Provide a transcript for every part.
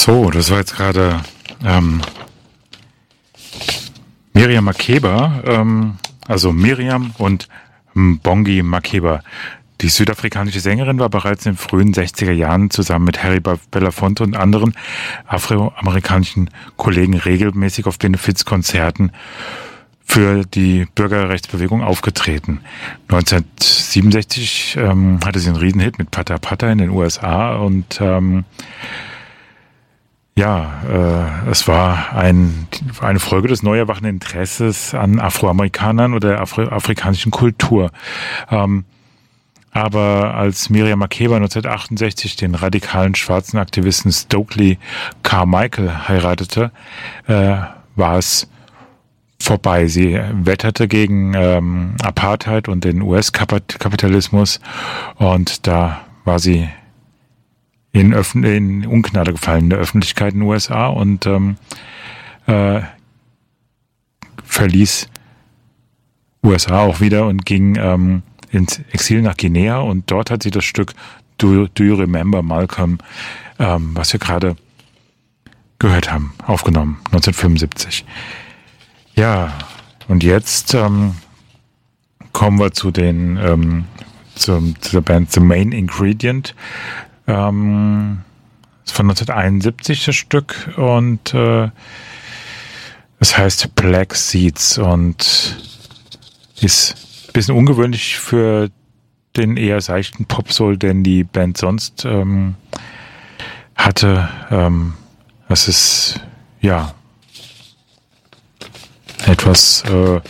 So, das war jetzt gerade Miriam Makeba, also Miriam und Bongi Makeba. Die südafrikanische Sängerin war bereits in den frühen 60er Jahren zusammen mit Harry Belafonte und anderen afroamerikanischen Kollegen regelmäßig auf Benefizkonzerten für die Bürgerrechtsbewegung aufgetreten. 1967 hatte sie einen Riesenhit mit Pata Pata in den USA und es war eine Folge des neu erwachenden Interesses an Afroamerikanern oder afrikanischen Kultur. Aber als Miriam Makeba 1968 den radikalen schwarzen Aktivisten Stokely Carmichael heiratete, war es vorbei. Sie wetterte gegen Apartheid und den US-Kapitalismus und da war sie in Ungnade gefallen in der Öffentlichkeit in den USA und verließ USA auch wieder und ging ins Exil nach Guinea und dort hat sie das Stück Do You Remember Malcolm, was wir gerade gehört haben, aufgenommen, 1975. Ja, und jetzt kommen wir zu der Band The Main Ingredient. Ist von 1971 das Stück und es heißt Black Seeds und ist ein bisschen ungewöhnlich für den eher seichten Pop-Soul, den die Band sonst hatte. Es ist etwas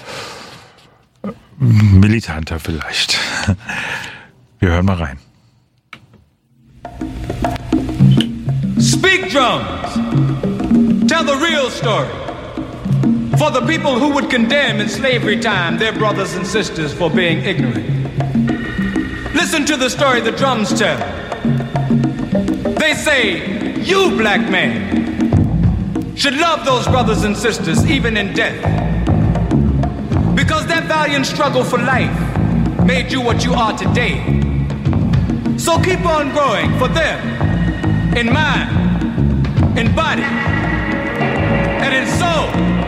militanter vielleicht. Wir hören mal rein. Speak, drums! Tell the real story. For the people who would condemn in slavery time their brothers and sisters for being ignorant. Listen to the story the drums tell. They say, you, black man, should love those brothers and sisters even in death. Because their valiant struggle for life made you what you are today. So keep on growing for them. In mind, in body, and in soul.